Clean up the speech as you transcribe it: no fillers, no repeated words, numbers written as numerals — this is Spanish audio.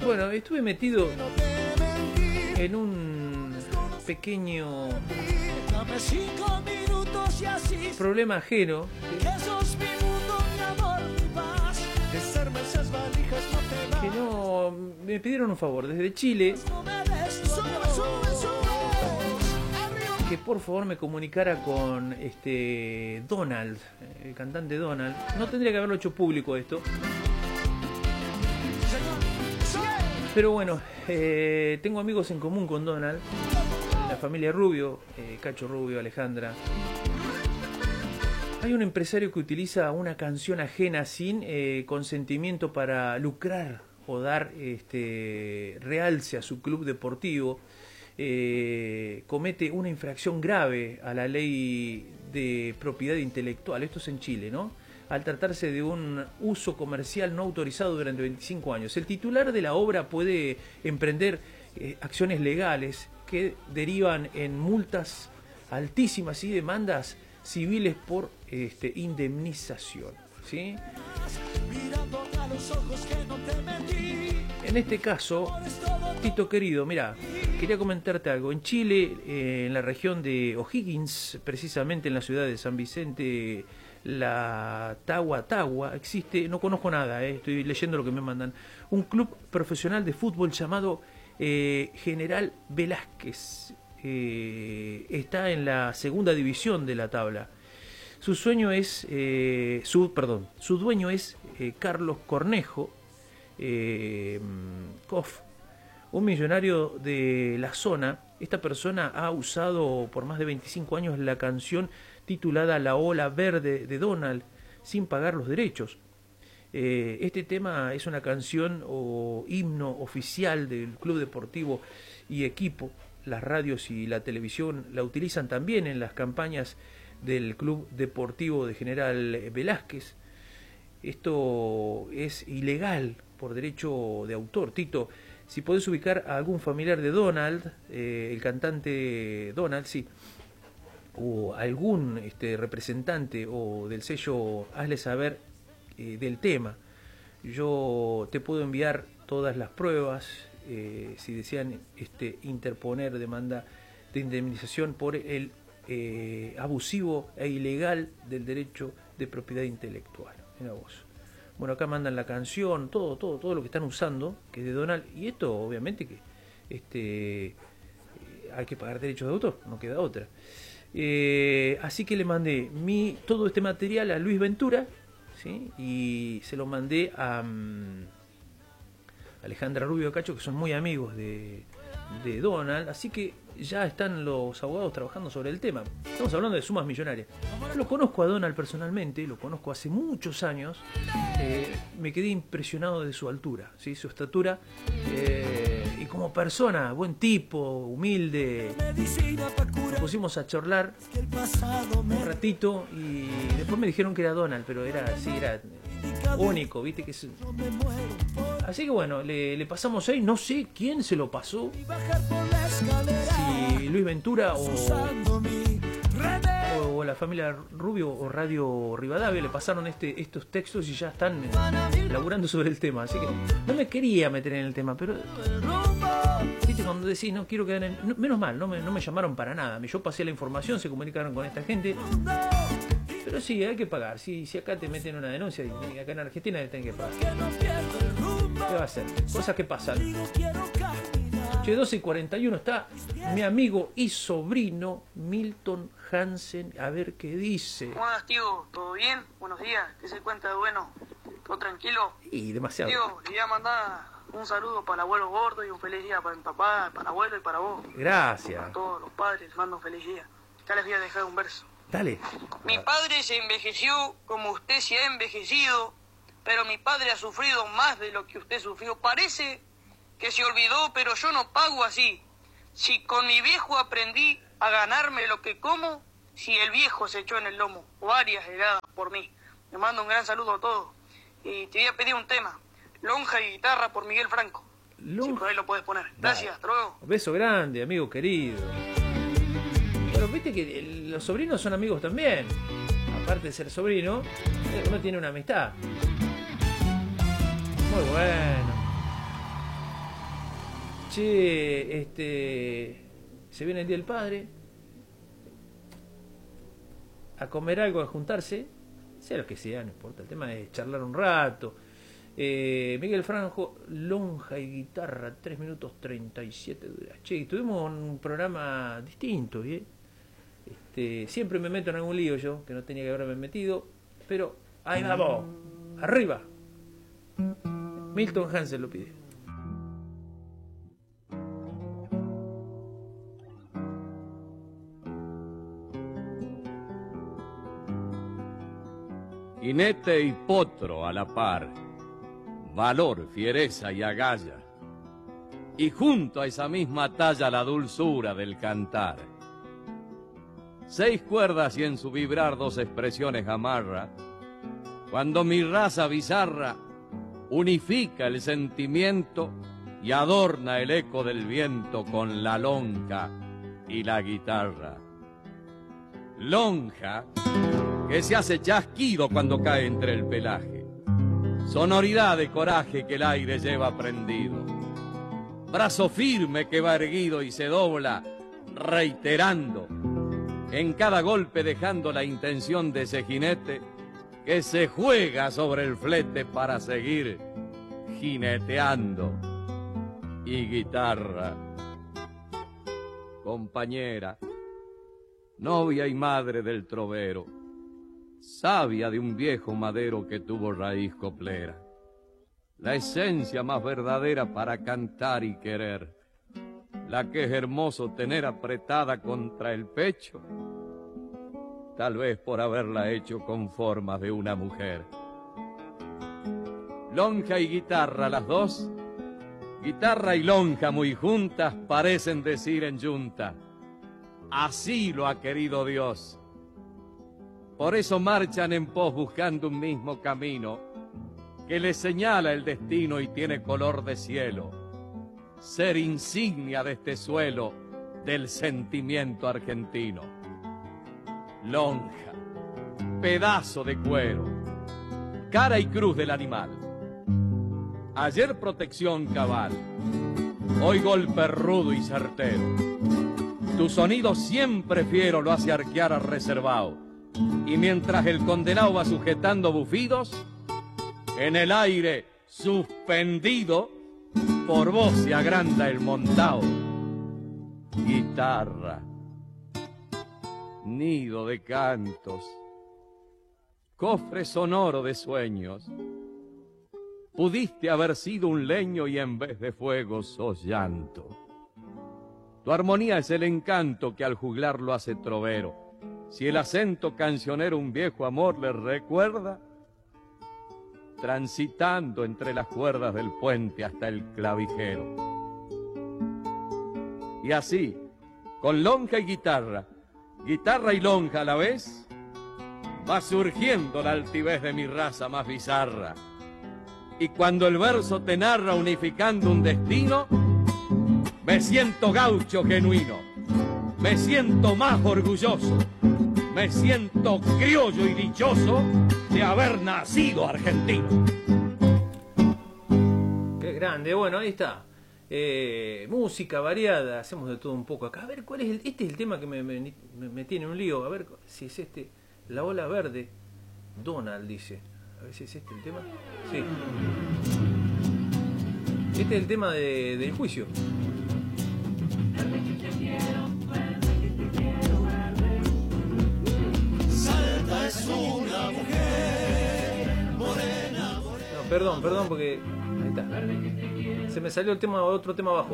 Bueno, estuve metido en un pequeño problema ajeno. Que no, me pidieron un favor desde Chile, que por favor me comunicara con Donald, el cantante Donald. No tendría que haberlo hecho público esto, pero bueno, tengo amigos en común con Donald, la familia Rubio, Cacho Rubio, Alejandra. Hay un empresario que utiliza una canción ajena sin consentimiento para lucrar o dar realce a su club deportivo. Comete una infracción grave a la ley de propiedad intelectual. Esto es en Chile, ¿no? Al tratarse de un uso comercial no autorizado durante 25 años. El titular de la obra puede emprender acciones legales que derivan en multas altísimas y demandas civiles por indemnización, ¿sí? En este caso, Tito querido, mira, quería comentarte algo. En Chile, en la región de O'Higgins, precisamente en la ciudad de San Vicente, la Tagua, existe, no conozco nada, estoy leyendo lo que me mandan, un club profesional de fútbol llamado General Velázquez. Está en la segunda división de la tabla. Su dueño es Carlos Cornejo Koff, un millonario de la zona. Esta persona ha usado por más de 25 años la canción titulada La Ola Verde de Donald sin pagar los derechos. Este tema es una canción o himno oficial del club deportivo y equipo. Las radios y la televisión la utilizan también en las campañas del Club Deportivo de General Velázquez. Esto es ilegal por derecho de autor. Tito, si podés ubicar a algún familiar de Donald, el cantante Donald, sí, o algún representante o del sello, hazle saber del tema. Yo te puedo enviar todas las pruebas. Si desean interponer demanda de indemnización por el abusivo e ilegal del derecho de propiedad intelectual. Mira vos. Bueno, acá mandan la canción, todo lo que están usando, que es de Donald, y esto obviamente que hay que pagar derechos de autor, no queda otra. Así que le mandé todo este material a Luis Ventura, ¿sí? Y se lo mandé a Alejandra Rubio Cacho, que son muy amigos de Donald, así que ya están los abogados trabajando sobre el tema. Estamos hablando de sumas millonarias. Lo conozco a Donald personalmente, lo conozco hace muchos años. Me quedé impresionado de su altura, ¿sí? Su estatura, y como persona, buen tipo, humilde. Nos pusimos a charlar un ratito y después me dijeron que era Donald, pero era único, viste que es. Así que bueno, le pasamos ahí, no sé quién se lo pasó, si Luis Ventura o la familia Rubio o Radio Rivadavia le pasaron estos textos y ya están laburando sobre el tema. Así que no me quería meter en el tema, pero viste cuando decís no quiero quedar en. Menos mal, no me llamaron para nada. Yo pasé la información, se comunicaron con esta gente. Pero sí, hay que pagar. Si acá te meten una denuncia y acá en Argentina le tienen que pagar. ¿Qué va a hacer? Cosas que pasan. 12:41 está mi amigo y sobrino Milton Hansen. A ver qué dice. ¿Cómo andas, tío? ¿Todo bien? Buenos días. ¿Qué se cuenta de bueno? ¿Todo tranquilo? Y demasiado. Tío, le voy a mandar un saludo para el abuelo gordo y un feliz día para mi papá, para el abuelo y para vos. Gracias. Para todos los padres les mando un feliz día. Ya les voy a dejar un verso. Dale. Mi padre se envejeció como usted se ha envejecido, pero mi padre ha sufrido más de lo que usted sufrió. Parece que se olvidó, pero yo no pago así. Si con mi viejo aprendí a ganarme lo que como, si el viejo se echó en el lomo, varias heladas por mí. Le mando un gran saludo a todos. Y te voy a pedir un tema, Lonja y Guitarra por Miguel Franco. Si por ahí lo puedes poner. Gracias, hasta luego. Un beso grande, amigo querido. Bueno, viste que los sobrinos son amigos también. Aparte de ser sobrino, uno tiene una amistad. Muy bueno. Che, se viene el Día del Padre, a comer algo, a juntarse, sea lo que sea, no importa, el tema es charlar un rato. Miguel Franjo, lonja y guitarra, 3 minutos 37 duras. Che, tuvimos un programa distinto, ¿eh? Siempre me meto en algún lío yo, que no tenía que haberme metido, pero ahí vamos, arriba. Milton Hansen lo pide. Jinete y potro a la par, valor, fiereza y agalla, y junto a esa misma talla la dulzura del cantar. 6 cuerdas y en su vibrar 2 expresiones amarra, cuando mi raza bizarra unifica el sentimiento y adorna el eco del viento con la lonja y la guitarra. Lonja que se hace chasquido cuando cae entre el pelaje, sonoridad de coraje que el aire lleva prendido, brazo firme que va erguido y se dobla reiterando, en cada golpe dejando la intención de ese jinete que se juega sobre el flete para seguir jineteando. Y guitarra, compañera, novia y madre del trovero, sabia de un viejo madero que tuvo raíz coplera, la esencia más verdadera para cantar y querer, la que es hermoso tener apretada contra el pecho, tal vez por haberla hecho con formas de una mujer. Lonja y guitarra, las dos, guitarra y lonja muy juntas, parecen decir en yunta, así lo ha querido Dios. Por eso marchan en pos buscando un mismo camino que les señala el destino y tiene color de cielo, ser insignia de este suelo del sentimiento argentino. Lonja, pedazo de cuero, cara y cruz del animal. Ayer protección cabal, hoy golpe rudo y certero. Tu sonido siempre fiero lo hace arquear a reservado. Y mientras el condenado va sujetando bufidos, en el aire suspendido, por vos se agranda el montao. Guitarra, nido de cantos, cofre sonoro de sueños. Pudiste haber sido un leño y en vez de fuego sos llanto. Tu armonía es el encanto que al juglar lo hace trovero. Si el acento cancionero un viejo amor le recuerda, transitando entre las cuerdas del puente hasta el clavijero. Y así, con lonja y guitarra y lonja a la vez, va surgiendo la altivez de mi raza más bizarra. Y cuando el verso te narra unificando un destino, me siento gaucho genuino, me siento más orgulloso, me siento criollo y dichoso de haber nacido argentino. Qué grande, bueno, ahí está. Música variada, hacemos de todo un poco acá. A ver, ¿cuál es este es el tema que me tiene un lío. A ver si es este. La ola verde. Donald dice. A ver si es este el tema. Sí. Este es el tema del juicio. Salta es una mujer morena, morena. No, perdón, porque ahí está. Se me salió el tema, otro tema abajo.